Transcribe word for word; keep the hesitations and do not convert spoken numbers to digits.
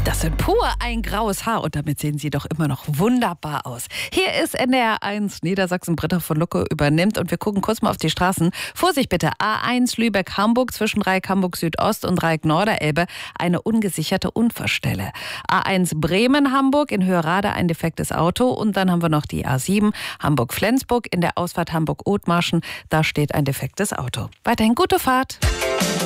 Das sind pur ein graues Haar und damit sehen Sie doch immer noch wunderbar aus. Hier ist N D R eins Niedersachsen. Britta von Lucke übernimmt und wir gucken kurz mal auf die Straßen. Vorsicht bitte, A eins Lübeck-Hamburg zwischen Dreieck Hamburg-Südost und Dreieck Norderelbe eine ungesicherte Unfallstelle. A eins Bremen-Hamburg in Höherrade ein defektes Auto und dann haben wir noch die A sieben Hamburg-Flensburg in der Ausfahrt Hamburg-Othmarschen. Da steht ein defektes Auto. Weiterhin gute Fahrt.